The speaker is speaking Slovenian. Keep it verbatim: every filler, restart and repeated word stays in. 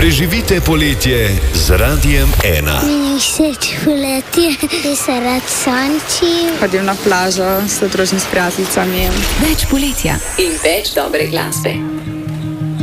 Preživite poletje z Radiem ena. Meni všeč poletje, ker se rad sončim. Hodim na plažo, se družim s prijateljicami. Več poletja in več dobre glasbe.